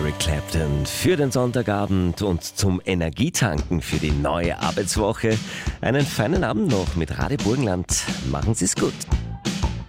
Eric Clapton für den Sonntagabend und zum Energietanken für die neue Arbeitswoche. Einen feinen Abend noch mit Radio Burgenland. Machen Sie es gut.